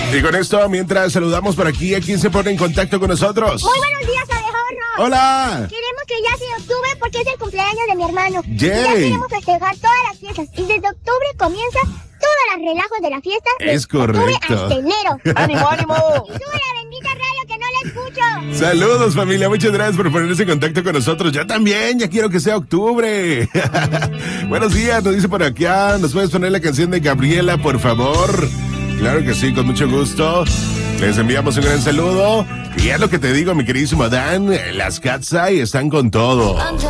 Y con esto, mientras saludamos por aquí, ¿a quién se pone en contacto con nosotros? Muy buenos días, abejorro. ¡Hola! Queremos que ya sea octubre porque es el cumpleaños de mi hermano. ¡Yay! Y ya queremos festejar todas las fiestas. Y desde octubre comienza todos los relajos de la fiesta. Es de octubre correcto. hasta enero. ¡Ánimo, ánimo! Y sube la bendita radio que no la escucho. Saludos, familia. Muchas gracias por ponerse en contacto con nosotros. Yo también, ya quiero que sea octubre. Buenos días, nos dice por acá. ¿Nos puedes poner la canción de Gabriela, por favor? Claro que sí, con mucho gusto. Les enviamos un gran saludo. Y es lo que te digo, mi queridísimo Dan, las Katsai están con todo.